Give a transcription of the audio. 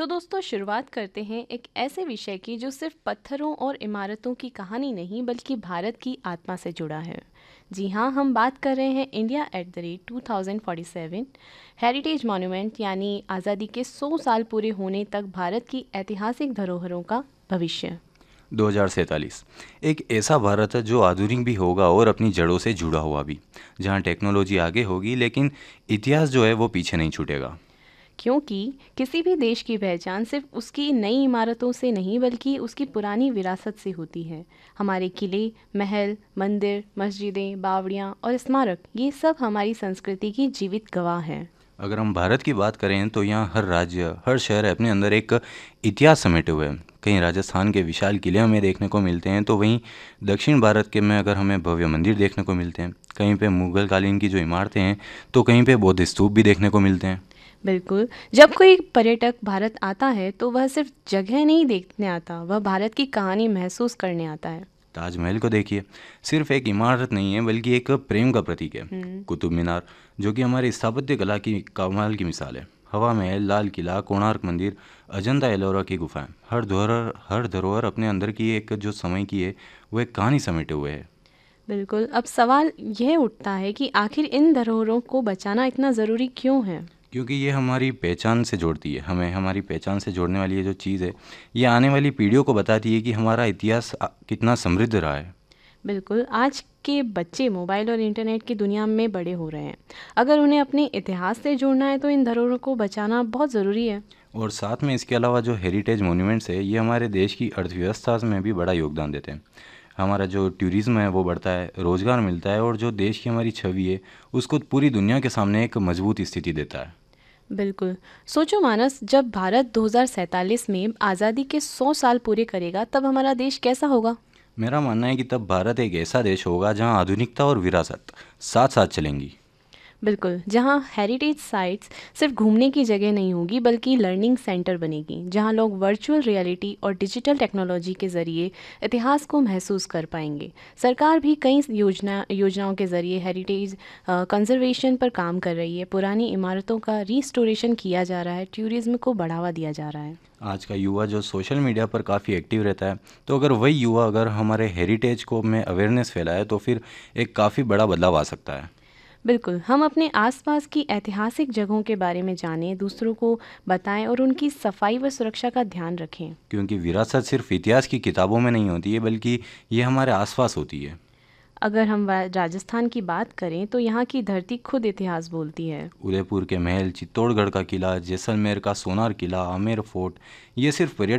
तो दोस्तों शुरुआत करते हैं एक ऐसे विषय की जो सिर्फ पत्थरों और इमारतों की कहानी नहीं बल्कि भारत की आत्मा से जुड़ा है। जी हाँ, हम बात कर रहे हैं India at the rate 2047 heritage monument यानी आज़ादी के 100 साल पूरे होने तक भारत की ऐतिहासिक धरोहरों का भविष्य। 2047 एक ऐसा भारत है जो आधुनिक भी होगा और अपनी जड़ों से जुड़ा हुआ भी, जहाँ टेक्नोलॉजी आगे होगी लेकिन इतिहास जो है वो पीछे नहीं छूटेगा। क्योंकि किसी भी देश की पहचान सिर्फ उसकी नई इमारतों से नहीं बल्कि उसकी पुरानी विरासत से होती है। हमारे किले, महल, मंदिर, मस्जिदें, बावड़ियाँ और स्मारक, ये सब हमारी संस्कृति की जीवित गवाह हैं। अगर हम भारत की बात करें तो यहाँ हर राज्य, हर शहर अपने अंदर एक इतिहास समेटे हुए हैं। कहीं राजस्थान के विशाल किले हमें देखने को मिलते हैं, तो वहीं दक्षिण भारत के में अगर हमें भव्य मंदिर देखने को मिलते हैं। कहीं पे मुगल कालीन की जो इमारतें हैं, तो कहीं पे बौद्ध स्तूप भी देखने को मिलते हैं। बिल्कुल, जब कोई पर्यटक भारत आता है तो वह सिर्फ जगह नहीं देखने आता, वह भारत की कहानी महसूस करने आता है। ताजमहल को देखिए, सिर्फ एक इमारत नहीं है बल्कि एक प्रेम का प्रतीक है। हम्म। कुतुब मीनार, जो कि हमारी स्थापत्य कला की कमाल की मिसाल है। हवा महल, लाल किला, कोणार्क मंदिर, अजंता एलोरा की गुफाएं, हर धरोहर अपने अंदर की एक जो समय की है वो एक कहानी समेटे हुए है। बिल्कुल, अब सवाल यह उठता है कि आखिर इन धरोहरों को बचाना इतना ज़रूरी क्यों है। क्योंकि ये हमारी पहचान से जोड़ती है, हमें हमारी पहचान से जोड़ने वाली ये जो चीज़ है, ये आने वाली पीढ़ियों को बताती है कि हमारा इतिहास कितना समृद्ध रहा है। बिल्कुल, आज के बच्चे मोबाइल और इंटरनेट की दुनिया में बड़े हो रहे हैं। अगर उन्हें अपने इतिहास से जोड़ना है तो इन धरोहरों को बचाना बहुत ज़रूरी है। और साथ में इसके अलावा जो हेरिटेज मॉन्यूमेंट्स है, ये हमारे देश की अर्थव्यवस्था में भी बड़ा योगदान देते हैं। हमारा जो टूरिज़्म है वो बढ़ता है, रोज़गार मिलता है, और जो देश की हमारी छवि है उसको पूरी दुनिया के सामने एक मजबूत स्थिति देता है। बिल्कुल, सोचो मानस, जब भारत 2047 में आज़ादी के 100 साल पूरे करेगा तब हमारा देश कैसा होगा। मेरा मानना है कि तब भारत एक ऐसा देश होगा जहां आधुनिकता और विरासत साथ साथ चलेंगी। बिल्कुल, जहाँ हेरिटेज साइट्स सिर्फ घूमने की जगह नहीं होगी बल्कि लर्निंग सेंटर बनेगी, जहाँ लोग वर्चुअल रियलिटी और डिजिटल टेक्नोलॉजी के ज़रिए इतिहास को महसूस कर पाएंगे। सरकार भी कई योजनाओं के ज़रिए हेरिटेज कंजर्वेशन पर काम कर रही है। पुरानी इमारतों का रिस्टोरेशन किया जा रहा है, टूरिज्म को बढ़ावा दिया जा रहा है। आज का युवा जो सोशल मीडिया पर काफ़ी एक्टिव रहता है, तो अगर वही युवा अगर हमारे हेरिटेज को में अवेयरनेस फैलाए तो फिर एक काफ़ी बड़ा बदलाव आ सकता है। बिल्कुल, हम अपने आसपास की ऐतिहासिक जगहों के बारे में जानें, दूसरों को बताएं और उनकी सफाई व सुरक्षा का ध्यान रखें। क्योंकि विरासत सिर्फ इतिहास की किताबों में नहीं होती है बल्कि ये हमारे आसपास होती है। अगर हम राजस्थान की बात करें तो यहाँ की धरती खुद इतिहास बोलती है। उदयपुर के महल, चित्तौड़गढ़ का किला, जैसलमेर का सोनार किला, आमेर फोर्ट, ये सिर्फ पर्यटन